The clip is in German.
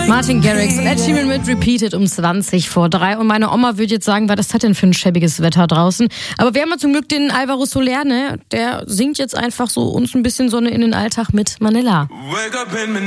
Martin Garrix und Ed Sheeran mit Repeated um 3:20. Und meine Oma würde jetzt sagen, was ist das denn für ein schäbiges Wetter draußen? Aber wir haben ja zum Glück den Alvaro Soler, ne? Der singt jetzt einfach so uns ein bisschen Sonne in den Alltag mit Manila.